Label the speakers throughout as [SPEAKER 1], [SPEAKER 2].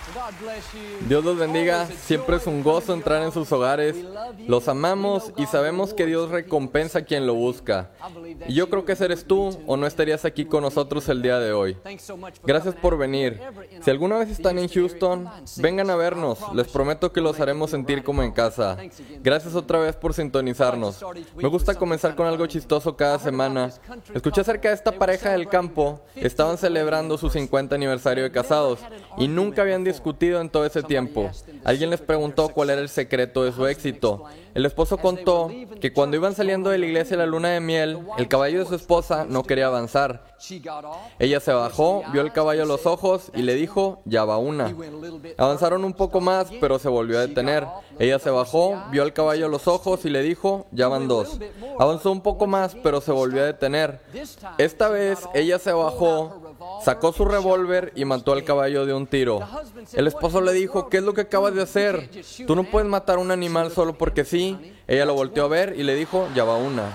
[SPEAKER 1] Dios los bendiga, siempre es un gozo entrar en sus hogares. Los amamos y sabemos que Dios recompensa a quien lo busca. Y yo creo que ese eres tú o no estarías aquí con nosotros el día de hoy. Gracias por venir. Si alguna vez están en Houston, vengan a vernos. Les prometo que los haremos sentir como en casa. Gracias otra vez por sintonizarnos. Me gusta comenzar con algo chistoso cada semana. Escuché acerca de esta pareja del campo. Estaban celebrando su 50 aniversario de casados y nunca habían discutido en todo ese tiempo. Alguien les preguntó cuál era el secreto de su éxito. El esposo contó que cuando iban saliendo de la iglesia a la luna de miel, el caballo de su esposa no quería avanzar. Ella se bajó, vio el caballo a los ojos y le dijo, ya va una. Avanzaron un poco más, pero se volvió a detener. Ella se bajó, vio al caballo a los ojos y le dijo, ya van dos. Avanzó un poco más, pero se volvió a detener. Esta vez ella se bajó, sacó su revólver y mató al caballo de un tiro. El esposo le dijo, ¿qué es lo que acabas de hacer? Tú no puedes matar a un animal solo porque sí. Ella lo volteó a ver y le dijo, ya va una.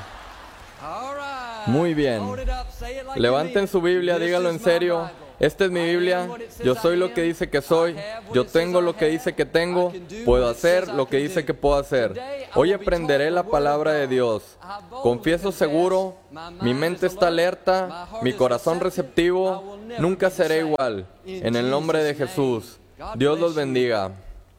[SPEAKER 1] Muy bien. Levanten su Biblia, díganlo en serio. Esta es mi Biblia, yo soy lo que dice que soy, yo tengo lo que dice que tengo, puedo hacer lo que dice que puedo hacer. Hoy aprenderé la palabra de Dios. Confieso seguro, mi mente está alerta, mi corazón receptivo, nunca seré igual. En el nombre de Jesús, Dios los bendiga.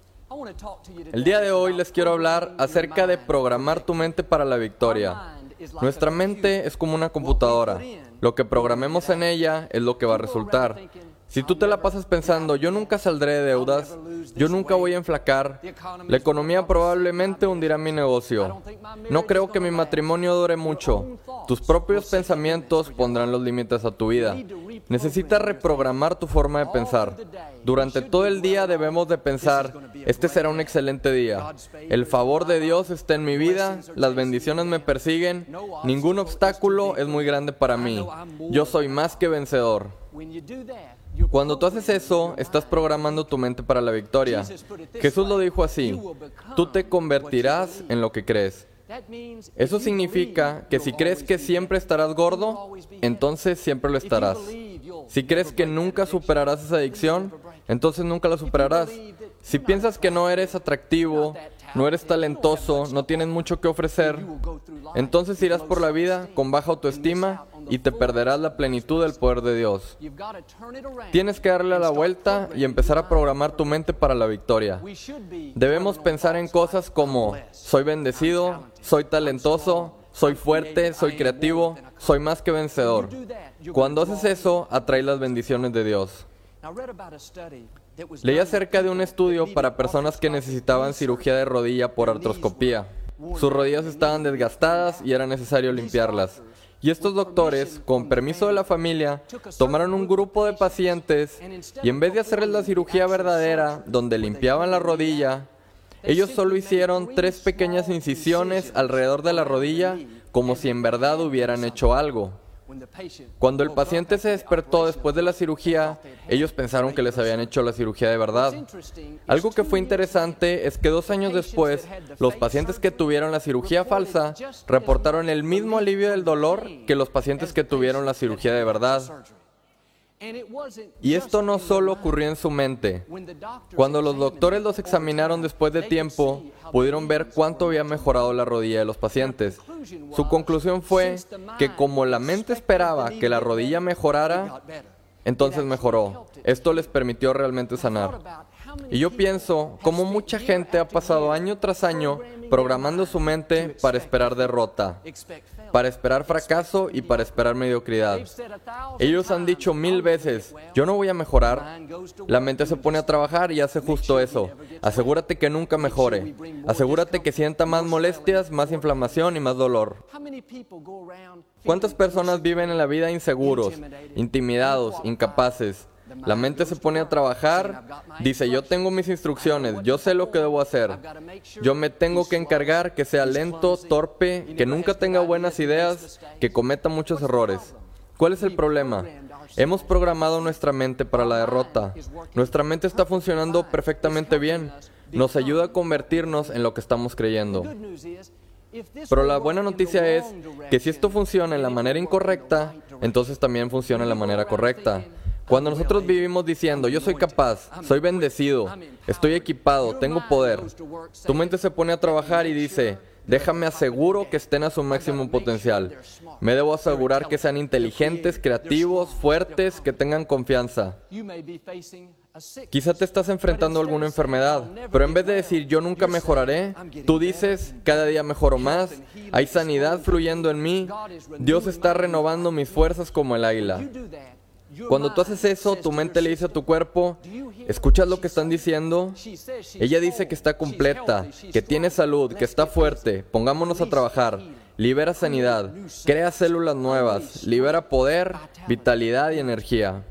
[SPEAKER 1] El día de hoy les quiero hablar acerca de programar tu mente para la victoria. Nuestra mente es como una computadora. Lo que programemos en ella es lo que va a resultar. Si tú te la pasas pensando, yo nunca saldré de deudas, yo nunca voy a enflacar, la economía probablemente hundirá mi negocio. No creo que mi matrimonio dure mucho. Tus propios pensamientos pondrán los límites a tu vida. Necesitas reprogramar tu forma de pensar. Durante todo el día debemos de pensar, este será un excelente día. El favor de Dios está en mi vida, las bendiciones me persiguen, ningún obstáculo es muy grande para mí. Yo soy más que vencedor. Cuando tú haces eso, estás programando tu mente para la victoria. Jesús lo dijo así, tú te convertirás en lo que crees. Eso significa que si crees que siempre estarás gordo, entonces siempre lo estarás. Si crees que nunca superarás esa adicción, entonces nunca la superarás. Si piensas que no eres atractivo, no eres talentoso, no tienes mucho que ofrecer, entonces irás por la vida con baja autoestima y te perderás la plenitud del poder de Dios. Tienes que darle la vuelta y empezar a programar tu mente para la victoria. Debemos pensar en cosas como, soy bendecido, soy talentoso, soy fuerte, soy creativo, soy más que vencedor. Cuando haces eso, atraes las bendiciones de Dios. Leí acerca de un estudio para personas que necesitaban cirugía de rodilla por artroscopía. Sus rodillas estaban desgastadas y era necesario limpiarlas. Y estos doctores, con permiso de la familia, tomaron un grupo de pacientes y en vez de hacerles la cirugía verdadera, donde limpiaban la rodilla, ellos solo hicieron 3 pequeñas incisiones alrededor de la rodilla, como si en verdad hubieran hecho algo. Cuando el paciente se despertó después de la cirugía, ellos pensaron que les habían hecho la cirugía de verdad. Algo que fue interesante es que 2 años después, los pacientes que tuvieron la cirugía falsa reportaron el mismo alivio del dolor que los pacientes que tuvieron la cirugía de verdad. Y esto no solo ocurrió en su mente. Cuando los doctores los examinaron después de tiempo, pudieron ver cuánto había mejorado la rodilla de los pacientes. Su conclusión fue que como la mente esperaba que la rodilla mejorara, entonces mejoró. Esto les permitió realmente sanar. Y yo pienso cómo mucha gente ha pasado año tras año programando su mente para esperar derrota, para esperar fracaso y para esperar mediocridad. Ellos han dicho 1000 veces, yo no voy a mejorar. La mente se pone a trabajar y hace justo eso. Asegúrate que nunca mejore. Asegúrate que sienta más molestias, más inflamación y más dolor. ¿Cuántas personas viven en la vida inseguros, intimidados, incapaces? La mente se pone a trabajar, dice, yo tengo mis instrucciones, yo sé lo que debo hacer. Yo me tengo que encargar que sea lento, torpe, que nunca tenga buenas ideas, que cometa muchos errores. ¿Cuál es el problema? Hemos programado nuestra mente para la derrota. Nuestra mente está funcionando perfectamente bien. Nos ayuda a convertirnos en lo que estamos creyendo. Pero la buena noticia es que si esto funciona en la manera incorrecta, entonces también funciona en la manera correcta. Cuando nosotros vivimos diciendo, yo soy capaz, soy bendecido, estoy equipado, tengo poder, tu mente se pone a trabajar y dice, déjame aseguro que estén a su máximo potencial. Me debo asegurar que sean inteligentes, creativos, fuertes, que tengan confianza. Quizá te estás enfrentando a alguna enfermedad, pero en vez de decir yo nunca mejoraré, tú dices cada día mejoro más, hay sanidad fluyendo en mí, Dios está renovando mis fuerzas como el águila. Cuando tú haces eso, tu mente le dice a tu cuerpo, ¿escuchas lo que están diciendo? Ella dice que está completa, que tiene salud, que está fuerte, pongámonos a trabajar. Libera sanidad, crea células nuevas, libera poder, vitalidad y energía.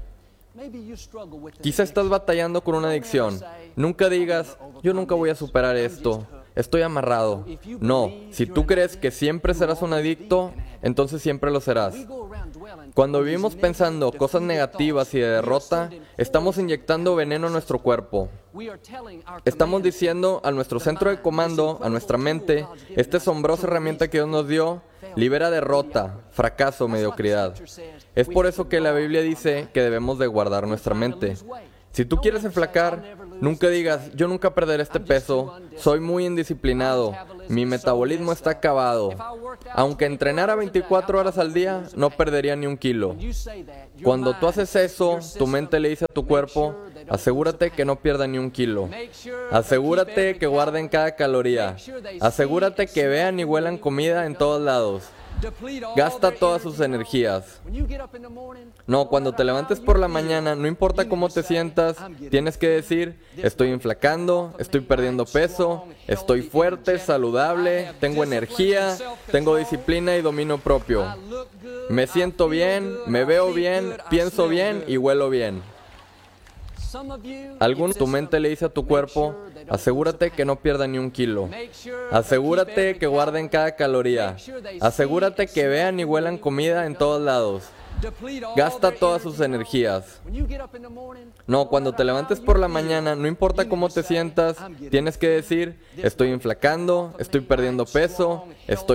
[SPEAKER 1] Quizá estás batallando con una adicción. Nunca digas, yo nunca voy a superar esto, estoy amarrado. No, si tú crees que siempre serás un adicto, entonces siempre lo serás. Cuando vivimos pensando cosas negativas y de derrota, estamos inyectando veneno a nuestro cuerpo. Estamos diciendo a nuestro centro de comando, a nuestra mente, esta asombrosa herramienta que Dios nos dio, libera derrota, fracaso, mediocridad. Es por eso que la Biblia dice que debemos de guardar nuestra mente. Si tú quieres enflacar, nunca digas, yo nunca perderé este peso, soy muy indisciplinado, mi metabolismo está acabado. Aunque entrenara 24 horas al día, no perdería ni un kilo. Cuando tú haces eso, tu mente le dice a tu cuerpo, asegúrate que no pierda ni un kilo. Asegúrate que guarden cada caloría. Asegúrate que vean y huelan comida en todos lados. Gasta todas sus energías. No, cuando te levantes por la mañana, no importa cómo te sientas, tienes que decir, estoy enflacando, estoy perdiendo peso, estoy fuerte, saludable, tengo energía, tengo disciplina y dominio propio. Me siento bien, me veo bien, pienso bien y huelo bien. Tu mente le dice a tu cuerpo, asegúrate que no pierda ni un kilo. Asegúrate que guarden cada caloría. Asegúrate que vean y huelan comida en todos lados. Gasta todas sus energías. No, cuando te levantes por la mañana, no importa cómo te sientas, tienes que decir, estoy enflacando, estoy perdiendo peso, estoy